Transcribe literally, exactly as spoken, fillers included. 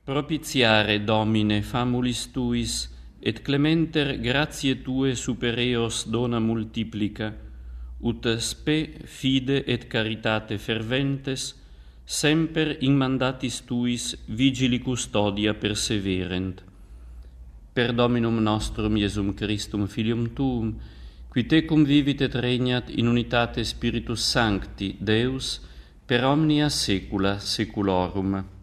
Propitiare, Domine, famulis tuis, et clementer gratiae Tue supereos dona multiplica, ut spe, fide et caritate ferventes, semper in mandatis Tuis vigili custodia perseverent. Per Dominum nostrum Iesum Christum Filium Tuum, qui tecum vivit et regnat in unitate Spiritus Sancti, Deus, per omnia saecula saeculorum.